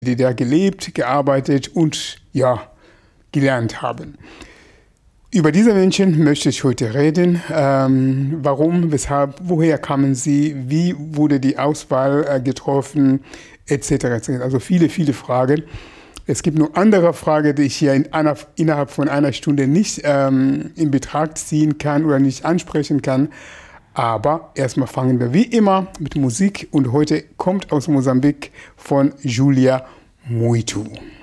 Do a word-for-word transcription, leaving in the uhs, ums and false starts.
die da gelebt, gearbeitet und ja, gelernt haben. Über diese Menschen möchte ich heute reden. Ähm, warum, weshalb, woher kamen sie, wie wurde die Auswahl äh, getroffen, et cetera et cetera. Also viele, viele Fragen. Es gibt nur andere Fragen, die ich hier in einer, innerhalb von einer Stunde nicht ähm, in Betracht ziehen kann oder nicht ansprechen kann. Aber erstmal fangen wir wie immer mit Musik und heute kommt aus Mosambik von Julia Muito.